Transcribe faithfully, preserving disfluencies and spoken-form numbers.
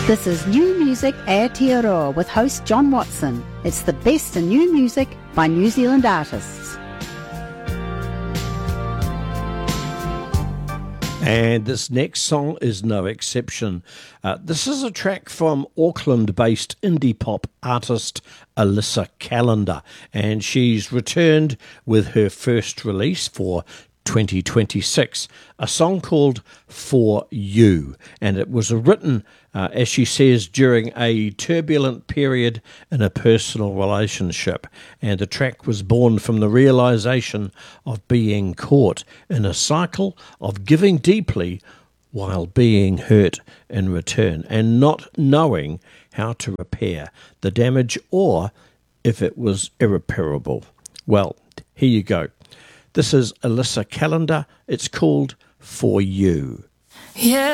This is New Music Aotearoa with host John Watson. It's the best in new music by New Zealand artists. And this next song is no exception. Uh, this is a track from Auckland-based indie pop artist Alyssa Calendar, and she's returned with her first release for twenty twenty-six, a song called For You, and it was written, uh, as she says, during a turbulent period in a personal relationship, and the track was born from the realisation of being caught in a cycle of giving deeply while being hurt in return, and not knowing how to repair the damage or if it was irreparable. Well, here you go. This is Alyssa Calendar. It's called For You. Yeah.